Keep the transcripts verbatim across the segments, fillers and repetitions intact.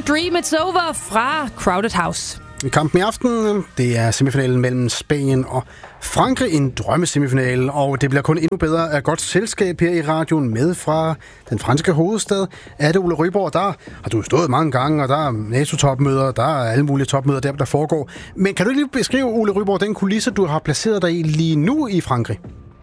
Dream It's Over fra Crowded House. I kampen i aften, det er semifinalen mellem Spanien og Frankrig, en drømmesemifinale, og det bliver kun endnu bedre af godt selskab her i radioen med fra den franske hovedstad. Er det Ole Ryborg? Der har du stået mange gange, og der er NATO-topmøder, der er alle mulige topmøder der, der foregår. Men kan du lige beskrive, Ole Ryborg, den kulisse, du har placeret dig i lige nu i Frankrig?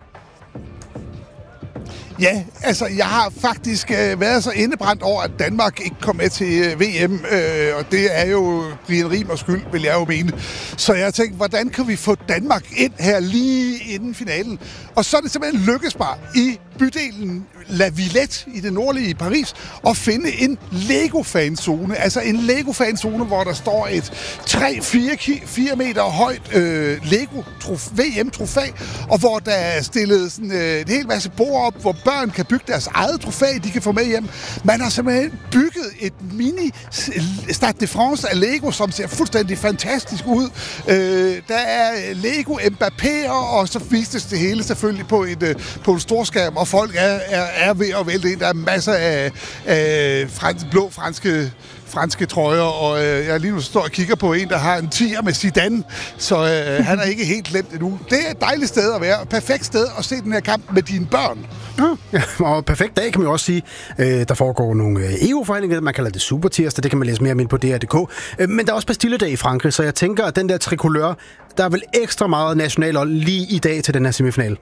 Ja, altså jeg har faktisk øh, været så indebrændt over, at Danmark ikke kom med til øh, V M, øh, og det er jo Brian Riemers skyld, vil jeg jo mene. Så jeg tænkte, hvordan kan vi få Danmark ind her lige inden finalen? Og så er det simpelthen lykkes mig i bydelen La Villette i det nordlige Paris at finde en Lego-fanzone. Altså en Lego-fanzone, hvor der står et tre til fire meter højt øh, Lego-V M-trofæ, og hvor der er stillet sådan, øh, en hel masse bord op, hvor børn kan bygge deres eget trofæ, de kan få med hjem. Man har simpelthen bygget et mini Stade de France af Lego, som ser fuldstændig fantastisk ud. Øh, der er Lego Mbappé'er, og så vistes det hele selvfølgelig på en, øh, på en storskærm, og folk er, er, er ved at vælte ind. Der er masser af, af frans, blå franske franske trøjer, og øh, jeg lige nu står og kigger på en, der har en tier med Zidane, så øh, han er ikke helt glemt endnu. Det er et dejligt sted at være, perfekt sted at se den her kamp med dine børn. Ja, og perfekt dag, kan man jo også sige. Øh, der foregår nogle E U-forhandlinger, man kalder det Supertirsdag, det kan man læse mere om på D R punktum d k. Øh, men der er også Bastilledag i Frankrig, så jeg tænker, at den der tricolør, der er vel ekstra meget nationalhold lige i dag til den her semifinal.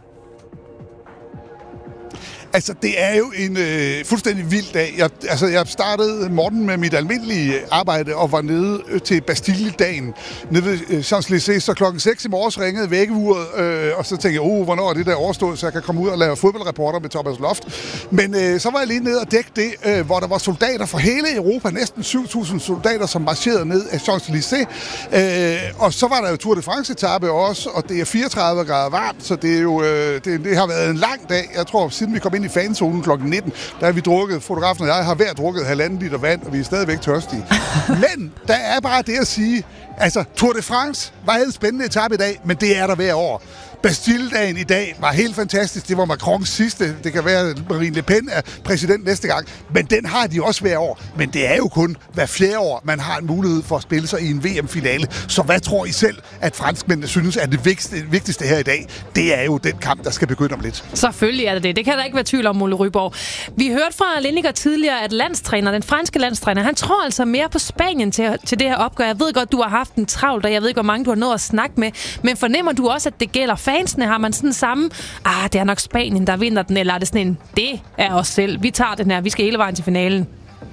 Altså, det er jo en øh, fuldstændig vild dag. Jeg, altså, jeg startede morgen med mit almindelige arbejde og var nede øh, til Bastille-dagen nede ved øh, Champs-Élysées. Så klokken seks i morges ringede vækkeuret, øh, og så tænkte jeg, oh, hvornår er det der overstået, så jeg kan komme ud og lave fodboldreporter med Thomas Loft. Men øh, så var jeg lige nede og dække det, øh, hvor der var soldater fra hele Europa, næsten syv tusind soldater, som marcherede ned af Champs-Élysées. Øh, og så var der jo Tour de France-etape også, og det er fireogtredive grader varmt, så det, er jo, øh, det, det har været en lang dag. Jeg tror, siden vi kom ind i fanzonen klokken nitten, der har vi drukket, fotografen og jeg har hver drukket halvanden liter vand, og vi er stadigvæk tørstige. Men der er bare det at sige, altså Tour de France var en spændende etape i dag, men det er der hver år. Bastille-dagen i dag var helt fantastisk. Det var Macrons sidste. Det kan være, at Marine Le Pen er præsident næste gang. Men den har de også hver år. Men det er jo kun hver fjerde år, man har en mulighed for at spille sig i en V M-finale. Så hvad tror I selv, at franskmændene synes er det vigtigste, vigtigste her i dag? Det er jo den kamp, der skal begynde om lidt. Selvfølgelig er det det. Det kan der ikke være tvivl om, Ole Ryborg. Vi hørte fra Lineker tidligere, at landstræner, den franske landstræner, han tror altså mere på Spanien til, til det her opgør. Jeg ved godt, du har haft en travlt, og jeg ved ikke, hvor mange du har nået at snakke med. Men fornemmer du også, at det gælder fansene? Har man sådan samme, ah, det er nok Spanien, der vinder den, eller er det sådan en, det er os selv, vi tager den her, vi skal hele vejen til finalen?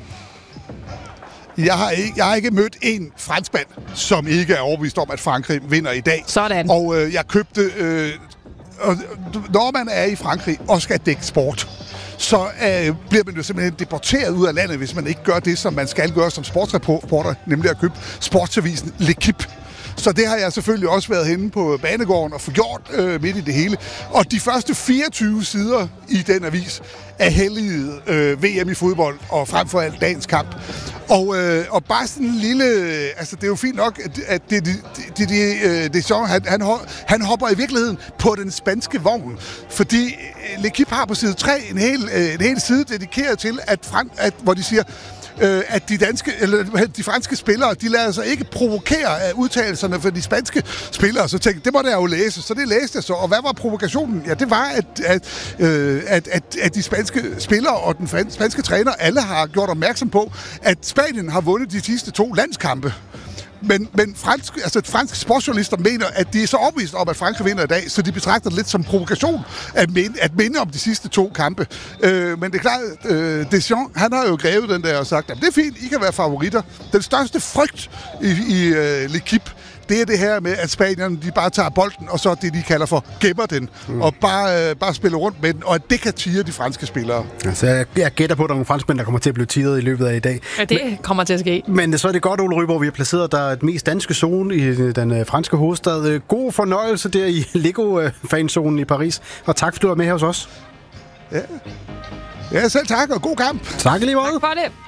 Jeg har ikke, jeg har ikke mødt en franskmand, som ikke er overbevist om, at Frankrig vinder i dag. Sådan. Og øh, jeg købte, øh, og, når man er i Frankrig og skal dække sport, så øh, bliver man jo simpelthen deporteret ud af landet, hvis man ikke gør det, som man skal gøre som sportsreporter, nemlig at købe sportsavisen L'Équipe. Så det har jeg selvfølgelig også været henne på banegården og få gjort øh, midt i det hele. Og de første fireogtyve sider i den avis er helliget øh, V M i fodbold, og frem for alt dagens kamp. Og, øh, og bare sådan en lille... Altså, det er jo fint nok, at, at det, det, det, det, det, det så, han, han, han hopper i virkeligheden på den spanske vogn. Fordi L'Équipe har på side tre en hel, en hel side dedikeret til, at, frem, at hvor de siger... at de danske eller de franske spillere, de lader sig ikke provokere af udtalelserne for de spanske spillere, så tænkte det må der jo læse, så det læste jeg så. Og hvad var provokationen? Ja, det var, at, at, øh, at, at, at de spanske spillere og den spanske træner alle har gjort opmærksom på, at Spanien har vundet de sidste to landskampe. Men, men fransk, altså franske sportsjournalister mener, at de er så overbevist om, at Frankrig vinder i dag, så de betragter det lidt som provokation at minde, at minde om de sidste to kampe. Øh, men det er klart, øh, Deschamps, han har jo grebet den der og sagt, at det er fint, I kan være favoritter. Den største frygt i, i uh, L'Équipe, det er det her med, at spanierne, de bare tager bolden, og så det, de kalder for gemmer den, mm. og bare, øh, bare spiller rundt med den, og at det kan tire de franske spillere. Altså, jeg, jeg gætter på, at der er nogle franskmænd, der kommer til at blive tiret i løbet af i dag. Ja, det men, kommer til at ske. Men så er det godt, Ole Ryborg, vi har placeret der et mest danske zone i den øh, franske hovedstad. God fornøjelse der i Lego-fanzonen i Paris, og tak, fordi du var med her hos os. Ja, ja selv tak, og god kamp. Tak lige meget. Tak for det.